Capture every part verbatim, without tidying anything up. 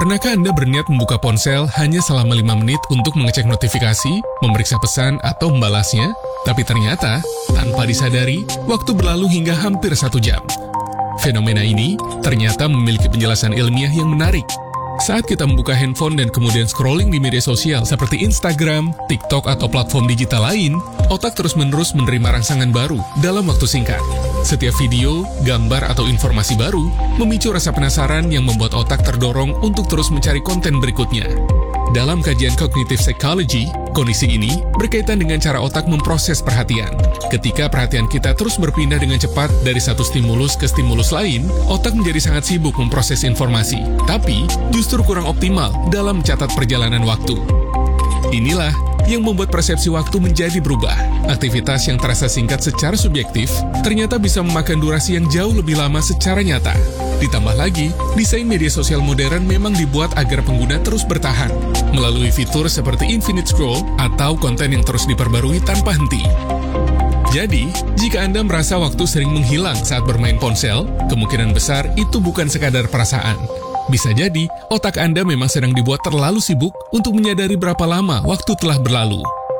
Pernahkah Anda berniat membuka ponsel hanya selama lima menit untuk mengecek notifikasi, memeriksa pesan, atau membalasnya? Tapi ternyata, tanpa disadari, waktu berlalu hingga hampir satu jam. Fenomena ini ternyata memiliki penjelasan ilmiah yang menarik. Saat kita membuka handphone dan kemudian scrolling di media sosial seperti Instagram, TikTok, atau platform digital lain, otak terus-menerus menerima rangsangan baru dalam waktu singkat. Setiap video, gambar, atau informasi baru memicu rasa penasaran yang membuat otak terdorong untuk terus mencari konten berikutnya. Dalam kajian cognitive psychology, kondisi ini berkaitan dengan cara otak memproses perhatian. Ketika perhatian kita terus berpindah dengan cepat dari satu stimulus ke stimulus lain, otak menjadi sangat sibuk memproses informasi, tapi justru kurang optimal dalam mencatat perjalanan waktu. Inilah yang membuat persepsi waktu menjadi berubah. Aktivitas yang terasa singkat secara subjektif ternyata bisa memakan durasi yang jauh lebih lama secara nyata. Ditambah lagi, desain media sosial modern memang dibuat agar pengguna terus bertahan melalui fitur seperti infinite scroll atau konten yang terus diperbarui tanpa henti. Jadi, jika Anda merasa waktu sering menghilang saat bermain ponsel, kemungkinan besar itu bukan sekadar perasaan. Bisa jadi, otak Anda memang sedang dibuat terlalu sibuk untuk menyadari berapa lama waktu telah berlalu.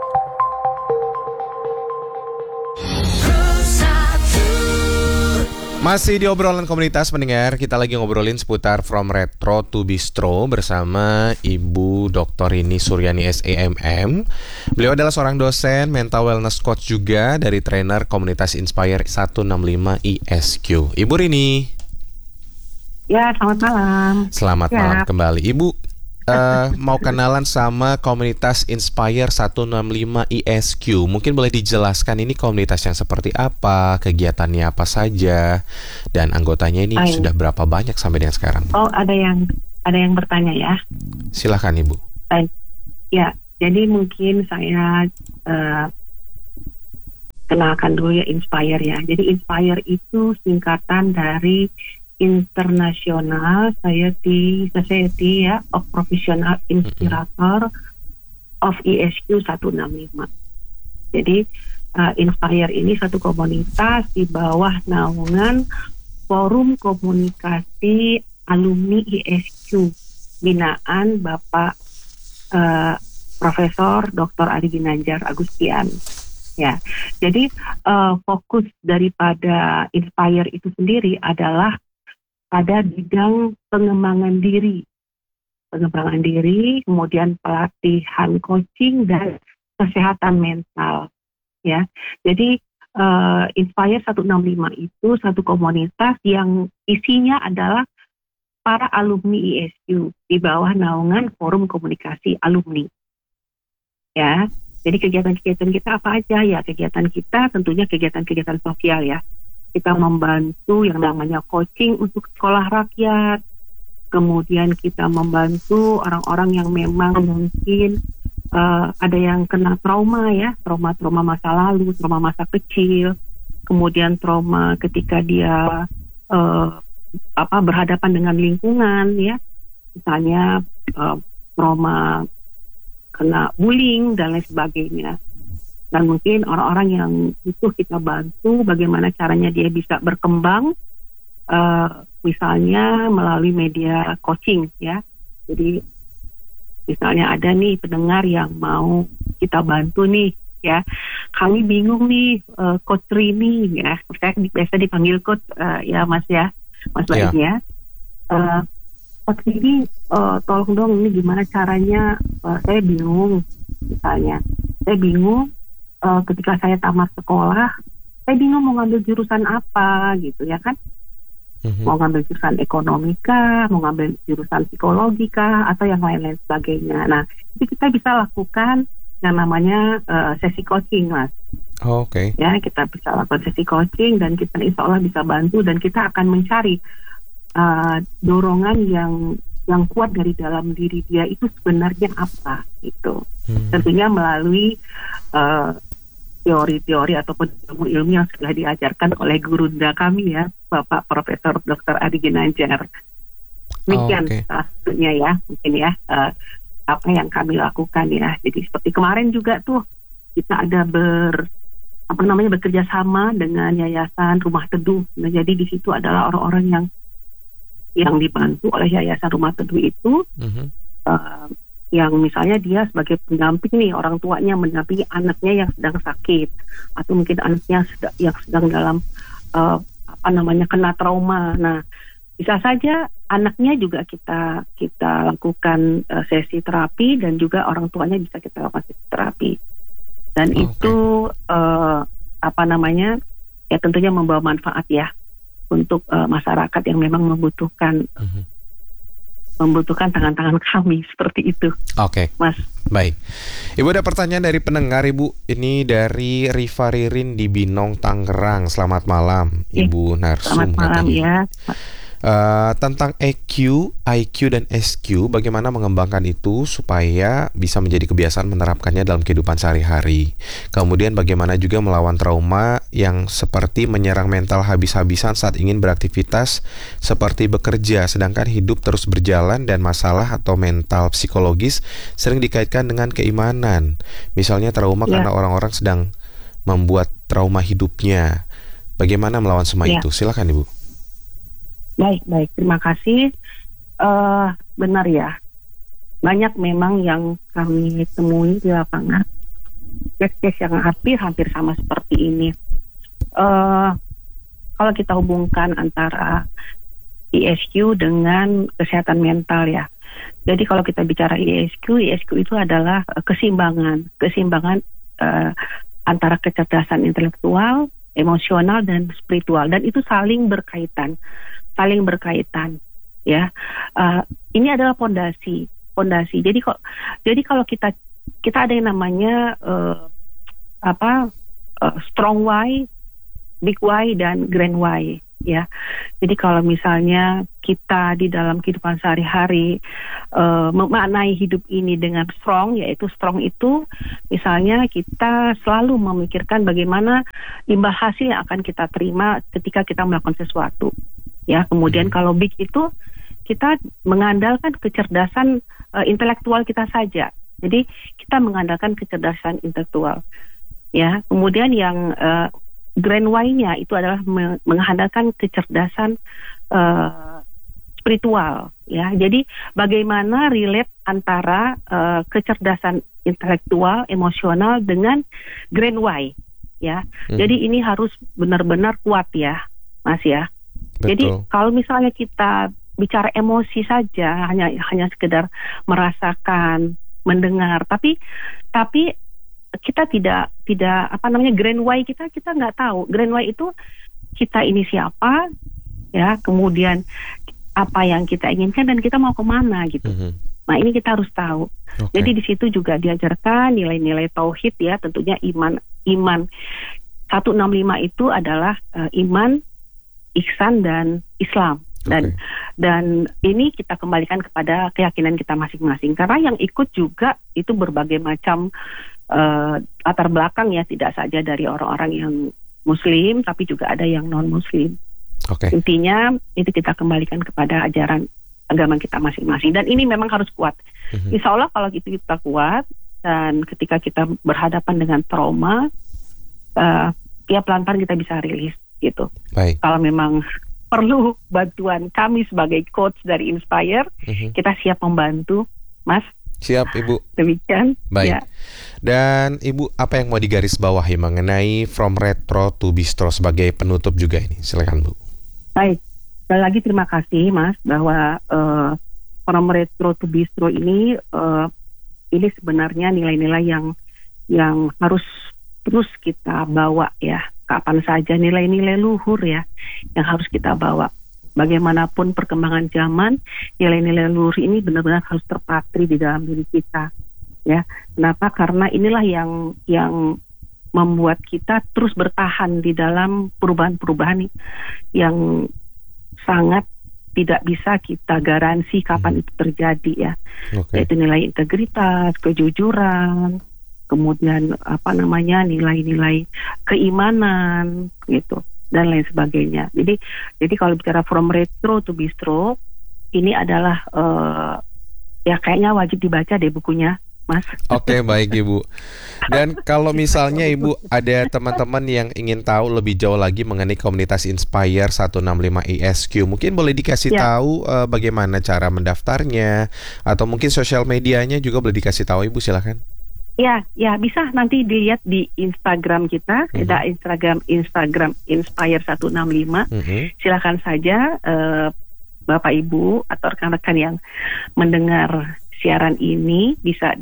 Masih di obrolan komunitas pendengar, kita lagi ngobrolin seputar From Retro to Bistro bersama Ibu Doktor Rini Suryani S A M M. Beliau adalah seorang dosen, mental wellness coach juga dari trainer komunitas Inspire seratus enam puluh lima I S Q. Ibu Rini. Ya, selamat malam. Selamat ya. malam kembali. Ibu, uh, mau kenalan sama komunitas Inspire seratus enam puluh lima I S Q. Mungkin boleh dijelaskan ini komunitas yang seperti apa, kegiatannya apa saja, dan anggotanya ini Ayo. sudah berapa banyak sampai dengan sekarang? Oh, ada yang ada yang bertanya ya. Silakan Ibu. Baik. Ya, jadi mungkin saya uh, kenalkan dulu ya Inspire ya. Jadi Inspire itu singkatan dari International Society, Society ya, of Professional Inspirator of I S Q seratus enam puluh lima. Jadi uh, Inspire ini satu komunitas di bawah naungan Forum Komunikasi Alumni I S Q binaan Bapak uh, Profesor Doktor Adi Ginanjar Agustian. Ya, jadi uh, fokus daripada Inspire itu sendiri adalah pada bidang pengembangan diri, pengembangan diri, kemudian pelatihan coaching dan kesehatan mental. Ya, jadi uh, Inspire seratus enam puluh lima itu satu komunitas yang isinya adalah para alumni I S Q di bawah naungan Forum Komunikasi Alumni. Ya, jadi kegiatan-kegiatan kita apa aja ya? Kegiatan kita tentunya kegiatan-kegiatan sosial ya. Kita membantu yang namanya coaching untuk sekolah rakyat. Kemudian kita membantu orang-orang yang memang mungkin uh, ada yang kena trauma ya, trauma-trauma masa lalu, trauma masa kecil. Kemudian trauma ketika dia uh, apa berhadapan dengan lingkungan ya. Misalnya uh, trauma kena bullying dan lain sebagainya. Dan mungkin orang-orang yang butuh kita bantu bagaimana caranya dia bisa berkembang, uh, misalnya melalui media coaching ya. Jadi misalnya ada nih pendengar yang mau kita bantu nih ya, kami bingung nih uh, Coach Rini ya, saya biasa dipanggil Coach uh, ya Mas ya, Mas Baik ya. Uh, Coach Rini uh, tolong dong ini gimana caranya, uh, saya bingung misalnya, saya bingung. Uh, ketika saya tamat sekolah, saya bingung mau ngambil jurusan apa gitu ya kan, mm-hmm. mau ngambil jurusan ekonomi kah, mau ngambil jurusan psikologi kah, atau yang lain-lain sebagainya. Nah, itu kita bisa lakukan yang namanya uh, sesi coaching, Mas. Oh, Oke. Okay. Ya, kita bisa lakukan sesi coaching dan kita insya Allah bisa bantu dan kita akan mencari uh, dorongan yang yang kuat dari dalam diri dia itu sebenarnya apa gitu. Hmm. Tentunya melalui uh, teori-teori ataupun ilmu-ilmu yang sudah diajarkan oleh gurunda kami ya, Bapak Profesor Doktor Adi Ginanjar. Demikian oh, okay. salah satunya ya, mungkin ya uh, apa yang kami lakukan ya. Jadi seperti kemarin juga tuh kita ada ber apa namanya bekerja sama dengan Yayasan Rumah Teduh. Nah, jadi di situ adalah orang-orang yang yang dibantu oleh Yayasan Rumah Teduh itu, Mhm. uh, yang misalnya dia sebagai pendamping nih, orang tuanya mendampingi anaknya yang sedang sakit, atau mungkin anaknya sedang, yang sedang dalam uh, apa namanya kena trauma. Nah, bisa saja anaknya juga kita kita lakukan uh, sesi terapi, dan juga orang tuanya bisa kita lakukan sesi terapi. Dan Oh, itu uh, apa namanya ya tentunya membawa manfaat ya untuk uh, masyarakat yang memang membutuhkan Mhm. membutuhkan tangan-tangan kami seperti itu, Oke, Mas. baik. Ibu, ada pertanyaan dari pendengar, Ibu. Ini dari Riva Ririn di Binong, Tangerang. Selamat malam, Ibu Narsum. Selamat malam katanya. ya. Eh, tentang E Q, I Q, dan S Q, bagaimana mengembangkan itu supaya bisa menjadi kebiasaan menerapkannya dalam kehidupan sehari-hari. Kemudian bagaimana juga melawan trauma yang seperti menyerang mental habis-habisan saat ingin beraktivitas seperti bekerja, sedangkan hidup terus berjalan dan masalah atau mental psikologis sering dikaitkan dengan keimanan. Misalnya trauma Ya. karena orang-orang sedang membuat trauma hidupnya. Bagaimana melawan semua Ya. itu? Silakan, Ibu. Baik, baik. Terima kasih. Eh benar ya. Banyak memang yang kami temui di lapangan. Case-case yang hampir-hampir sama seperti ini. Eh kalau kita hubungkan antara I S Q dengan kesehatan mental ya. Jadi kalau kita bicara I S Q, I S Q itu adalah eh, keseimbangan, keseimbangan eh, antara kecerdasan intelektual, emosional, dan spiritual. Dan itu saling berkaitan. saling berkaitan ya. Uh, ini adalah pondasi pondasi jadi kok jadi kalau kita kita ada yang namanya uh, apa uh, strong why, big why, dan grand why ya. Jadi kalau misalnya kita di dalam kehidupan sehari-hari uh, memaknai hidup ini dengan strong, yaitu strong itu misalnya kita selalu memikirkan bagaimana imbal hasil yang akan kita terima ketika kita melakukan sesuatu. Ya, kemudian kalau big itu kita mengandalkan kecerdasan uh, intelektual kita saja. Jadi kita mengandalkan kecerdasan intelektual. Ya, kemudian yang uh, grand why-nya itu adalah me- mengandalkan kecerdasan uh, spiritual. Ya, jadi bagaimana relate antara uh, kecerdasan intelektual, emosional dengan grand why. Ya, hmm. Jadi ini harus benar-benar kuat ya, Mas ya. Betul. Jadi kalau misalnya kita bicara emosi saja, hanya hanya sekedar merasakan, mendengar, tapi tapi kita tidak tidak apa namanya grand why kita kita nggak tahu. Grand why itu kita ini siapa, ya, kemudian apa yang kita inginkan dan kita mau kemana gitu. Mm-hmm. Nah ini kita harus tahu. Okay. Jadi di situ juga diajarkan nilai-nilai tauhid ya, tentunya iman iman seratus enam puluh lima itu adalah uh, iman, ihsan, dan Islam. Dan okay. dan ini kita kembalikan kepada keyakinan kita masing-masing, karena yang ikut juga itu berbagai macam uh, latar belakang ya, tidak saja dari orang-orang yang Muslim tapi juga ada yang non Muslim. Okay. Intinya itu kita kembalikan kepada ajaran agama kita masing-masing, dan ini memang harus kuat. Mm-hmm. Insya Allah kalau itu kita kuat, dan ketika kita berhadapan dengan trauma, uh, ya pelan-pelan kita bisa rilis gitu. Baik. Kalau memang perlu bantuan kami sebagai coach dari Inspire, mm-hmm. kita siap membantu, Mas. Siap, Ibu. Demikian. Baik. Ya. Dan Ibu, apa yang mau digarisbawahi mengenai From Retro to Bistro sebagai penutup juga ini? Silakan, Bu. Baik. Sekali lagi terima kasih, Mas, bahwa uh, From Retro to Bistro ini uh, ini sebenarnya nilai-nilai yang yang harus terus kita bawa ya. Kapan saja, nilai-nilai luhur ya yang harus kita bawa. Bagaimanapun perkembangan zaman, nilai-nilai luhur ini benar-benar harus terpatri di dalam diri kita. Ya, kenapa? Karena inilah yang yang membuat kita terus bertahan di dalam perubahan-perubahan yang sangat tidak bisa kita garansi kapan hmm. itu terjadi ya. Okay. Yaitu nilai integritas, kejujuran, kemudian apa namanya nilai-nilai keimanan gitu dan lain sebagainya. Jadi jadi kalau bicara From Retro to Bistro ini adalah uh, ya kayaknya wajib dibaca deh bukunya Mas. Oke, baik Ibu. Dan kalau misalnya Ibu ada teman-teman yang ingin tahu lebih jauh lagi mengenai komunitas Inspire seratus enam puluh lima I S Q, mungkin boleh dikasih Ya. tahu uh, bagaimana cara mendaftarnya, atau mungkin sosial medianya juga boleh dikasih tahu Ibu, silakan. Ya, ya bisa nanti dilihat di Instagram kita, Mhm. ada Instagram Instagram Inspire seratus enam puluh lima. Mhm. Silakan saja eh, Bapak Ibu atau rekan-rekan yang mendengar siaran ini bisa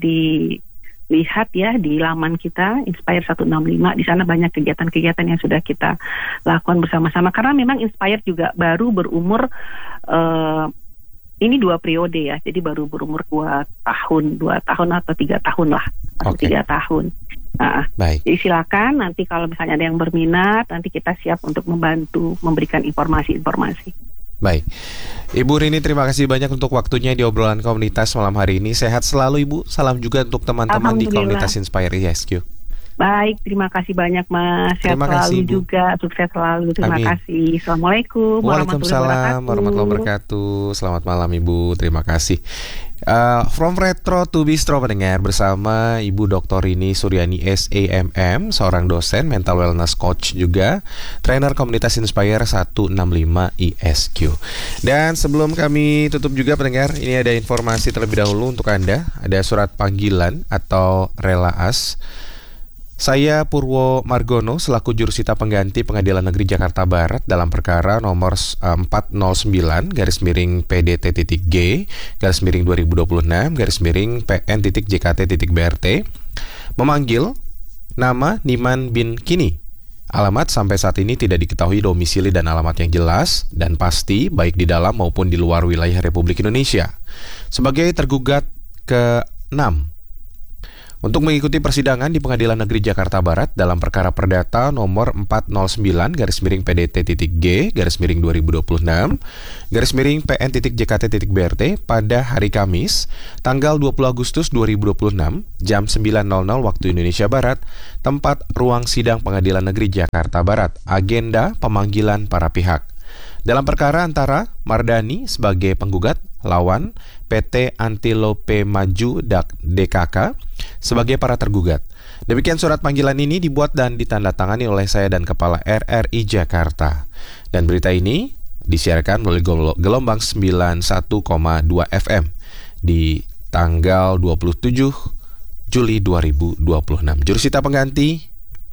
dilihat ya di laman kita Inspire seratus enam puluh lima. Di sana banyak kegiatan-kegiatan yang sudah kita lakukan bersama-sama. Karena memang Inspire juga baru berumur eh, ini dua periode ya, jadi baru berumur dua tahun, dua tahun atau tiga tahun lah, atau Oke. tiga tahun. Nah, Baik. jadi silakan nanti kalau misalnya ada yang berminat, nanti kita siap untuk membantu memberikan informasi-informasi. Baik, Ibu Rini, terima kasih banyak untuk waktunya di obrolan komunitas malam hari ini. Sehat selalu Ibu. Salam juga untuk teman-teman di Alhamdulillah. komunitas Inspire I S Q. Baik, terima kasih banyak Mas. Sehat Terima kasih, selalu Ibu. juga, sukses selalu. Terima Amin. kasih. Assalamualaikum warahmatullahi Waalaikumsalam wabarakatuh. warahmatullahi wabarakatuh. Selamat malam Ibu, terima kasih. Uh, from Retro to Bistro pendengar, bersama Ibu Doktor Rini Suryani S A M M, seorang dosen mental wellness coach juga, trainer komunitas Inspire seratus enam puluh lima I S Q. Dan sebelum kami tutup juga pendengar, ini ada informasi terlebih dahulu untuk Anda. Ada surat panggilan atau relaas. Saya Purwo Margono selaku jurusita pengganti Pengadilan Negeri Jakarta Barat dalam perkara nomor empat nol sembilan garis miring P D T titik G garis miring dua ribu dua puluh enam garis miring P N titik J K T titik B R T memanggil nama Niman bin Kini. Alamat sampai saat ini tidak diketahui domisili dan alamat yang jelas dan pasti baik di dalam maupun di luar wilayah Republik Indonesia. Sebagai tergugat ke enam, untuk mengikuti persidangan di Pengadilan Negeri Jakarta Barat dalam perkara perdata nomor empat nol sembilan garis miring P D T titik G garis miring dua ribu dua puluh enam garis miring P N titik J K T titik B R T pada hari Kamis tanggal dua puluh Agustus dua ribu dua puluh enam jam sembilan nol nol waktu Indonesia Barat, tempat ruang sidang Pengadilan Negeri Jakarta Barat. Agenda pemanggilan para pihak dalam perkara antara Mardani sebagai penggugat lawan P T Antilope Maju D K K sebagai para tergugat. Demikian surat panggilan ini dibuat dan ditandatangani oleh saya dan Kepala R R I Jakarta. Dan berita ini disiarkan melalui gelombang sembilan puluh satu koma dua F M di tanggal dua puluh tujuh Juli dua ribu dua puluh enam. Jurusita pengganti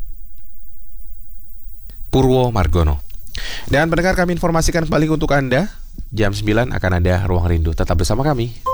Purwo Margono. Dan pendengar, kami informasikan kembali untuk Anda, jam sembilan akan ada Ruang Rindu. Tetap bersama kami.